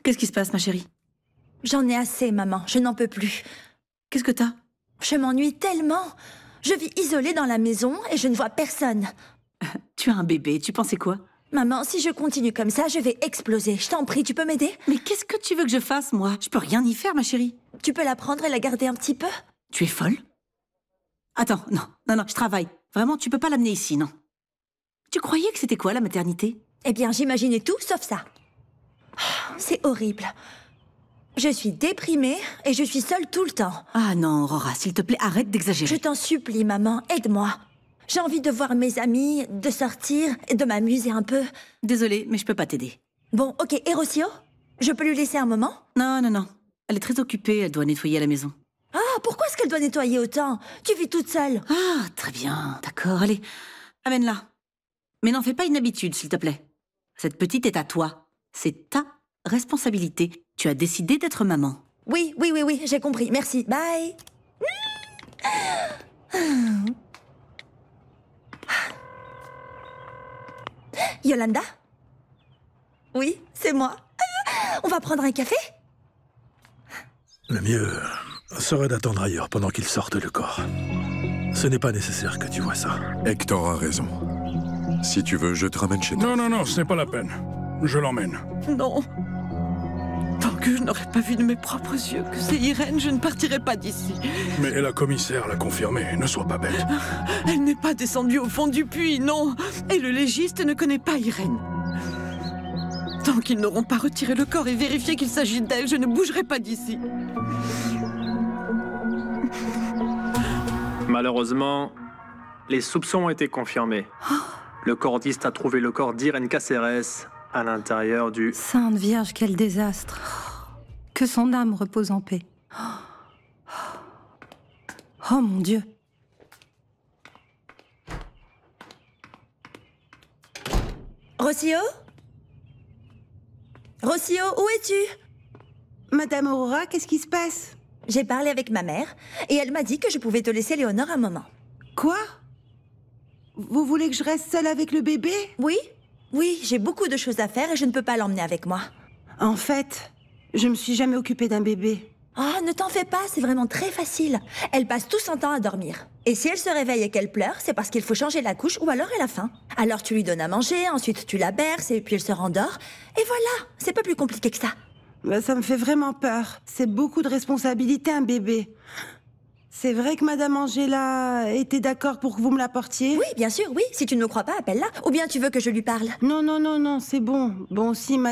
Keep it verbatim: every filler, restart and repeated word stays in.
Qu'est-ce qui se passe, ma chérie? J'en ai assez, maman. Je n'en peux plus. Qu'est-ce que t'as? Je m'ennuie tellement. Je vis isolée dans la maison et je ne vois personne. Tu as un bébé, tu pensais quoi? Maman, si je continue comme ça, je vais exploser. Je t'en prie, tu peux m'aider? Mais qu'est-ce que tu veux que je fasse, moi? Je peux rien y faire, ma chérie. Tu peux la prendre et la garder un petit peu? Tu es folle? Attends, non, non, non, je travaille. Vraiment, tu peux pas l'amener ici, non. Tu croyais que c'était quoi, la maternité? Eh bien, j'imaginais tout sauf ça. C'est horrible. Je suis déprimée et je suis seule tout le temps. Ah non, Aurora, s'il te plaît, arrête d'exagérer. Je t'en supplie, maman, aide-moi. J'ai envie de voir mes amis, de sortir et de m'amuser un peu. Désolée, mais je peux pas t'aider. Bon, ok, et Rocio? Je peux lui laisser un moment? Non, non, non. Elle est très occupée, elle doit nettoyer à la maison. Ah, pourquoi est-ce qu'elle doit nettoyer autant? Tu vis toute seule. Ah, très bien, d'accord, allez, amène-la. Mais n'en fais pas une habitude, s'il te plaît. Cette petite est à toi. C'est ta responsabilité. Tu as décidé d'être maman. Oui, oui, oui, oui, j'ai compris. Merci. Bye. Yolanda? Oui, c'est moi. On va prendre un café? Le mieux serait d'attendre ailleurs pendant qu'il sorte le corps. Ce n'est pas nécessaire que tu vois ça. Hector a raison. Si tu veux, je te ramène chez toi. Non, non, non, ce n'est pas la peine. Je l'emmène. Non. Tant que je n'aurai pas vu de mes propres yeux que c'est Irène, je ne partirai pas d'ici. Mais la commissaire l'a confirmé, ne sois pas bête. Elle n'est pas descendue au fond du puits, non. Et le légiste ne connaît pas Irène. Tant qu'ils n'auront pas retiré le corps et vérifié qu'il s'agit d'elle, je ne bougerai pas d'ici. Malheureusement, les soupçons ont été confirmés. Le cordiste a trouvé le corps d'Irène Cáceres à l'intérieur du... Sainte Vierge, quel désastre. Que son âme repose en paix. Oh mon Dieu. Rocio? Rocio, où es-tu? Madame Aurora, qu'est-ce qui se passe? J'ai parlé avec ma mère et elle m'a dit que je pouvais te laisser Léonore un moment. Quoi? Vous voulez que je reste seule avec le bébé? Oui, oui, j'ai beaucoup de choses à faire et je ne peux pas l'emmener avec moi. En fait, je me suis jamais occupée d'un bébé. Oh, ne t'en fais pas, c'est vraiment très facile. Elle passe tout son temps à dormir. Et si elle se réveille et qu'elle pleure, c'est parce qu'il faut changer la couche ou alors elle a faim. Alors tu lui donnes à manger, ensuite tu la berces et puis elle se rendort. Et voilà, c'est pas plus compliqué que ça. Bah, ça me fait vraiment peur. C'est beaucoup de responsabilité, un bébé. C'est vrai que Madame Angela était d'accord pour que vous me l'apportiez? Oui, bien sûr, oui. Si tu ne me crois pas, appelle-la. Ou bien tu veux que je lui parle? Non, non, non, non, c'est bon. Bon, si